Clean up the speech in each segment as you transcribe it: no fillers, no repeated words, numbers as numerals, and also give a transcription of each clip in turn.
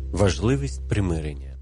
Важливість примирення.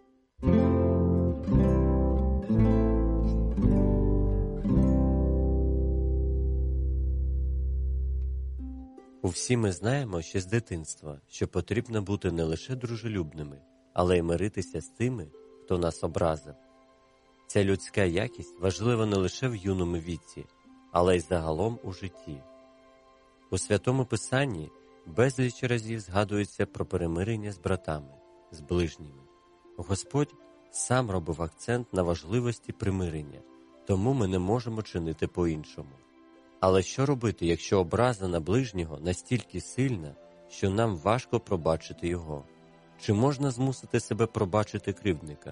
Усі ми знаємо ще з дитинства, що потрібно бути не лише дружелюбними, але й миритися з тими, хто нас образив. Ця людська якість важлива не лише в юному віці, але й загалом у житті. У Святому Писанні безліч разів згадується про примирення з братами, з ближніми. Господь сам робив акцент на важливості примирення, тому ми не можемо чинити по-іншому. Але що робити, якщо образа на ближнього настільки сильна, що нам важко пробачити його? Чи можна змусити себе пробачити кривдника?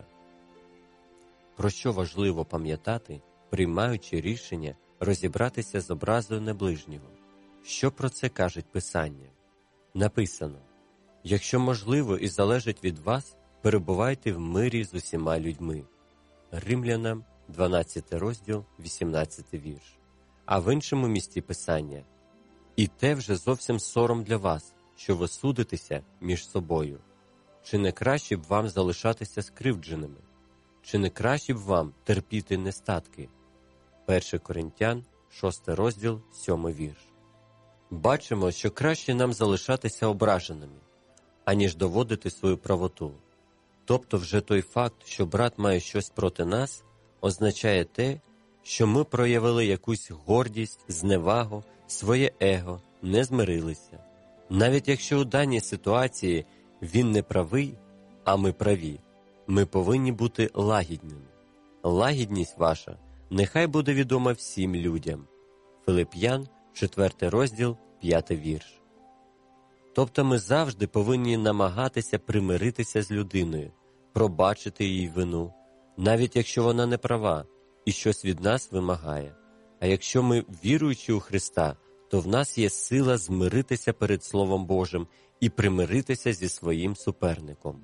Про що важливо пам'ятати, приймаючи рішення розібратися з образою на ближнього? Що про це кажуть Писання? Написано: «Якщо можливо і залежить від вас, перебувайте в мирі з усіма людьми». Римлянам, 12 розділ, 18 вірш. А в іншому місці Писання: «І те вже зовсім сором для вас, що ви судитеся між собою. Чи не краще б вам залишатися скривдженими? Чи не краще б вам терпіти нестатки?» 1 Коринтян, 6 розділ, 7 вірш. Бачимо, що краще нам залишатися ображеними, аніж доводити свою правоту. Тобто вже той факт, що брат має щось проти нас, означає те, що ми проявили якусь гордість, зневагу, своє его, не змирилися. Навіть якщо у даній ситуації він не правий, а ми праві, ми повинні бути лагідними. Лагідність ваша нехай буде відома всім людям. Филип'ян, 4 розділ, 5 вірш. Тобто ми завжди повинні намагатися примиритися з людиною, пробачити її вину, навіть якщо вона не права і щось від нас вимагає. А якщо ми віруючі у Христа, то в нас є сила змиритися перед Словом Божим і примиритися зі своїм суперником.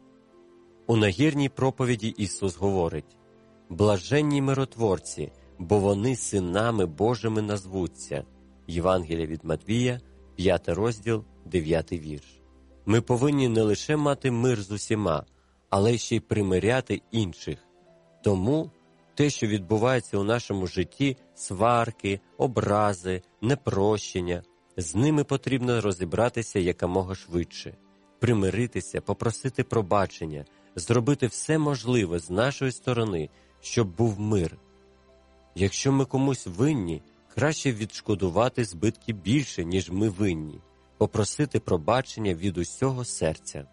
У нагірній проповіді Ісус говорить: «Блаженні миротворці, бо вони синами Божими назвуться». Євангелія від Матвія, 5 розділ, 9 вірш. Ми повинні не лише мати мир з усіма, але ще й примиряти інших. Тому те, що відбувається у нашому житті, сварки, образи, непрощення, з ними потрібно розібратися якомога швидше, примиритися, попросити пробачення, зробити все можливе з нашої сторони, щоб був мир. Якщо ми комусь винні, краще відшкодувати збитки більше, ніж ми винні, попросити пробачення від усього серця.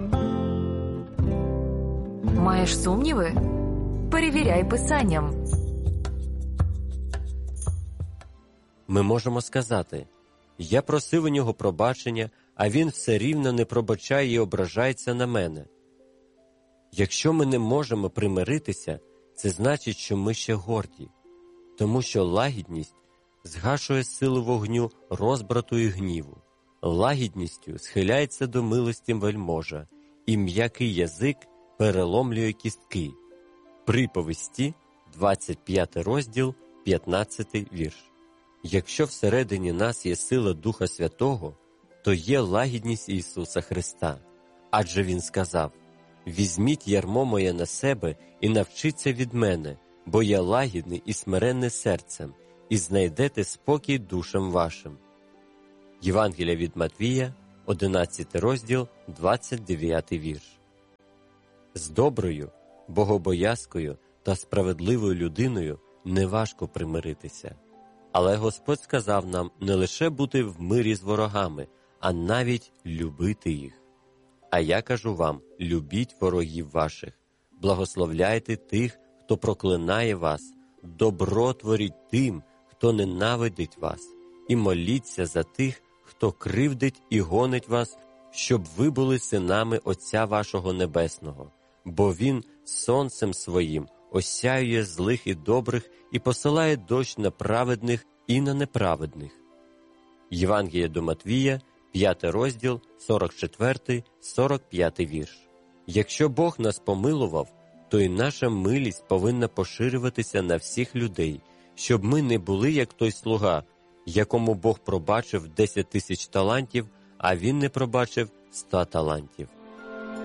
Маєш сумніви? Перевіряй Писанням. Ми можемо сказати: «Я просив у нього пробачення, а він все рівно не пробачає і ображається на мене». Якщо ми не можемо примиритися, це значить, що ми ще горді, тому що лагідність згашує силу вогню розбрату і гніву. Лагідністю схиляється до милості вельможа, і м'який язик переломлює кістки. Приповісті, 25 розділ, 15 вірш. Якщо всередині нас є сила Духа Святого, то є лагідність Ісуса Христа. Адже Він сказав: «Візьміть ярмо моє на себе і навчіться від мене, бо я лагідний і смиренний серцем, і знайдете спокій душам вашим». Євангелія від Матвія, 11 розділ, 29 вірш. З доброю, богобоязкою та справедливою людиною неважко примиритися. Але Господь сказав нам не лише бути в мирі з ворогами, а навіть любити їх. А я кажу вам: любіть ворогів ваших, благословляйте тих, хто проклинає вас, добро творіть тим, хто ненавидить вас, і моліться за тих, хто кривдить і гонить вас, щоб ви були синами Отця вашого Небесного. Бо Він сонцем своїм осяює злих і добрих і посилає дощ на праведних і на неправедних». Євангелія до Матвія, 5 розділ, 44-45 вірш. Якщо Бог нас помилував, то і наша милість повинна поширюватися на всіх людей, щоб ми не були як той слуга, якому Бог пробачив 10 000 талантів, а він не пробачив 100 талантів.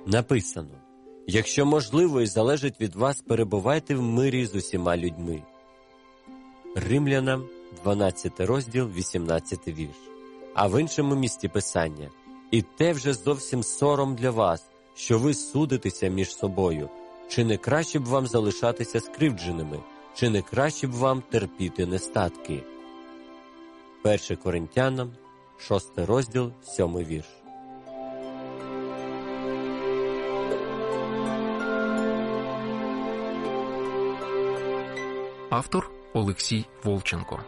Написано: «Якщо можливо і залежить від вас, перебувайте в мирі з усіма людьми». Римлянам, 12 розділ, 18 вірш. А в іншому місці Писання: «І те вже зовсім сором для вас, що ви судитеся між собою. Чи не краще б вам залишатися скривдженими? Чи не краще б вам терпіти нестатки?» 1 Коринтянам, 6 розділ, 7 вірш. Автор Олексій Волченко.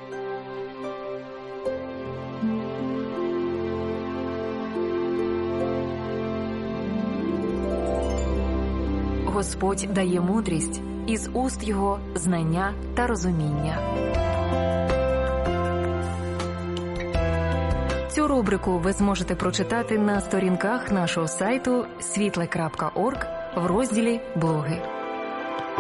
Господь дає мудрість, із уст його знання та розуміння. Цю рубрику ви зможете прочитати на сторінках нашого сайту світле.орг в розділі «Блоги».